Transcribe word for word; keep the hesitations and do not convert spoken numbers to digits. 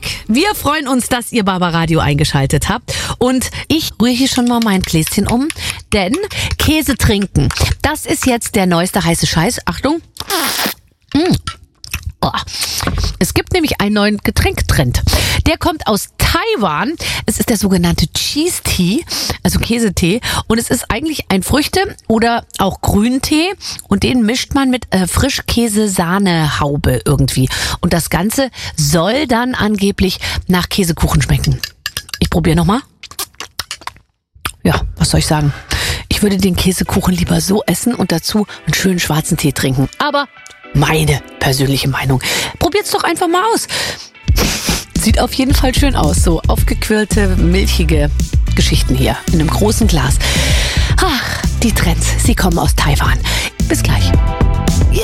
Wir freuen uns, dass ihr Barbaradio eingeschaltet habt. Und ich rühre hier schon mal mein Gläschen um, denn Käse trinken, das ist jetzt der neueste heiße Scheiß. Achtung. Mmh. Oh. Es gibt nämlich einen neuen Getränktrend. Der kommt aus Taiwan. Es ist der sogenannte Cheese Tea, also Käsetee. Und es ist eigentlich ein Früchte- oder auch Grüntee. Und den mischt man mit äh, Frischkäse-Sahnehaube irgendwie. Und das Ganze soll dann angeblich nach Käsekuchen schmecken. Ich probiere nochmal. Ja, was soll ich sagen? Ich würde den Käsekuchen lieber so essen und dazu einen schönen schwarzen Tee trinken. Aber meine persönliche Meinung. Probiert's doch einfach mal aus. Sieht auf jeden Fall schön aus. So aufgequirlte, milchige Geschichten hier in einem großen Glas. Ach, die Trends, sie kommen aus Taiwan. Bis gleich.